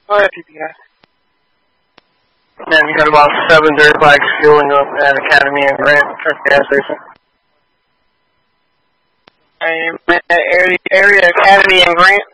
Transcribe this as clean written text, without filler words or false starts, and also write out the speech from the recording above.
Go ahead, PPI. And we got about 7 dirt bikes fueling up at Academy and Grant gas station. I'm at area Academy and Grant.